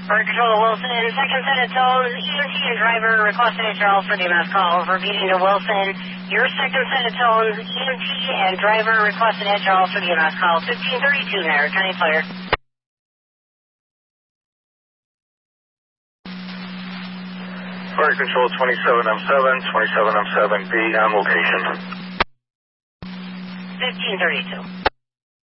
Fire Control to Wilson, second set of tones, EMT and driver requesting HRL for the EMS call. Repeating to Wilson, your second set of tones, EMT and driver requesting HRL for the EMS call. 1532 there, returning fire. Fire Control 27M7, 27M7B on location. 1532.